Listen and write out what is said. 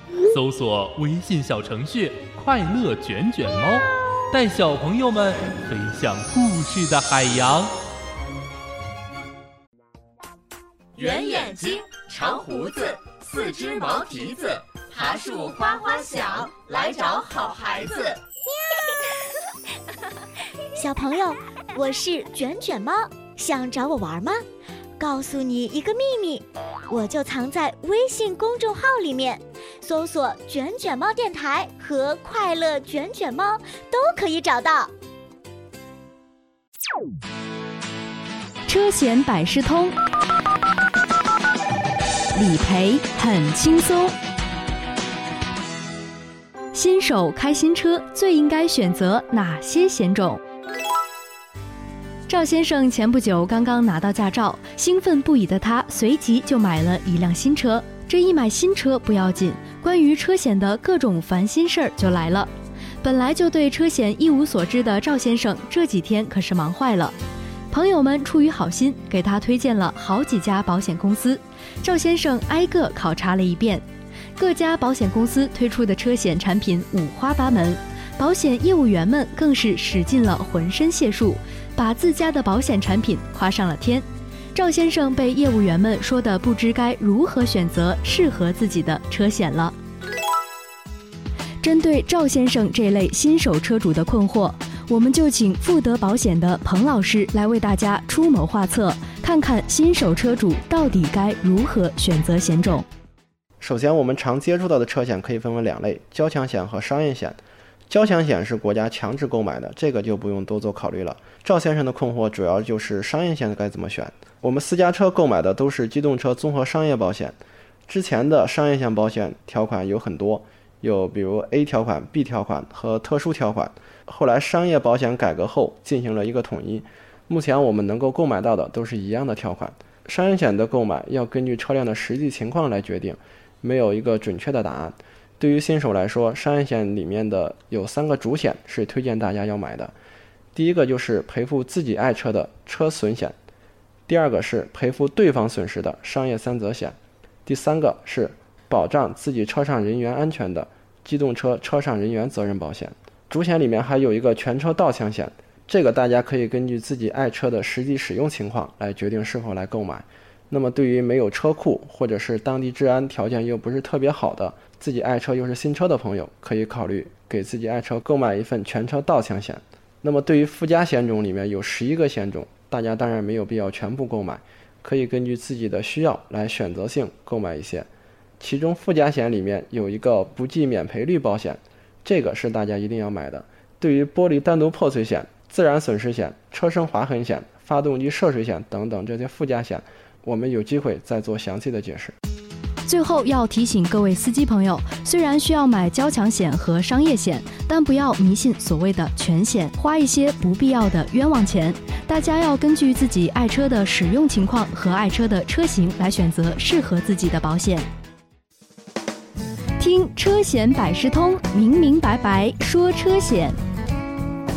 搜索微信小程序快乐卷卷猫，带小朋友们飞向故事的海洋。 圆眼睛，长胡子，四只毛蹄子，爬树花花响，来找好孩子。 小朋友，我是卷卷猫，想找我玩吗？告诉你一个秘密，我就藏在微信公众号里面，搜索卷卷猫电台和快乐卷卷猫都可以找到。 车险百事通，理赔很轻松。新手开新车最应该选择哪些险种？赵先生前不久刚刚拿到驾照，兴奋不已的他随即就买了一辆新车。这一买新车不要紧，关于车险的各种烦心事儿就来了。本来就对车险一无所知的赵先生，这几天可是忙坏了。朋友们出于好心，给他推荐了好几家保险公司，赵先生挨个考察了一遍。各家保险公司推出的车险产品五花八门，保险业务员们更是使尽了浑身解数，把自家的保险产品夸上了天。赵先生被业务员们说的不知该如何选择适合自己的车险了。针对赵先生这类新手车主的困惑，我们就请富德保险的彭老师来为大家出谋划策，看看新手车主到底该如何选择险种。 首先，我们常接触到的车险可以分为两类，交强险和商业险。交强险是国家强制购买的，这个就不用多做考虑了。赵先生的困惑主要就是商业险该怎么选。我们私家车购买的都是机动车综合商业保险，之前的商业险保险条款有很多，有比如 A 条款、B 条款和特殊条款。后来商业保险改革后进行了一个统一，目前我们能够购买到的都是一样的条款。商业险的购买要根据车辆的实际情况来决定，没有一个准确的答案。对于新手来说，商业险里面的有3个主险是推荐大家要买的。第一个就是赔付自己爱车的车损险，第二个是赔付对方损失的商业3责险，第三个是保障自己车上人员安全的机动车车上人员责任保险。主险里面还有一个全车盗抢险，这个大家可以根据自己爱车的实际使用情况来决定是否来购买。那么对于没有车库或者是当地治安条件又不是特别好的，自己爱车又是新车的朋友，可以考虑给自己爱车购买一份全车盗抢险。那么对于附加险种里面有11个险种，大家当然没有必要全部购买，可以根据自己的需要来选择性购买一些。其中附加险里面有一个不计免赔率保险，这个是大家一定要买的。对于玻璃单独破碎险、自然损失险、车身划痕险、发动机涉水险等等这些附加险，我们有机会再做详细的解释。 最后要提醒各位司机朋友，虽然需要买交强险和商业险，但不要迷信所谓的全险，花一些不必要的冤枉钱。大家要根据自己爱车的使用情况和爱车的车型来选择适合自己的保险。听车险百事通，明明白白说车险。